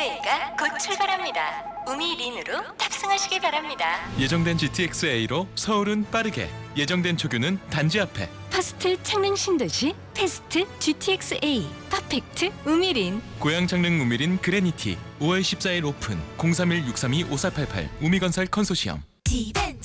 GTX-A가 곧 출발합니다. 우미린으로 탑승하시기 바랍니다. 예정된 GTX-A로 서울은 빠르게, 예정된 초교는 단지 앞에. 퍼스트 창릉 신도시 패스트 GTX-A 퍼펙트 우미린. 고양 창릉 우미린 그레니티 5월 14일 오픈 031-632-5488 우미건설 컨소시엄. 디바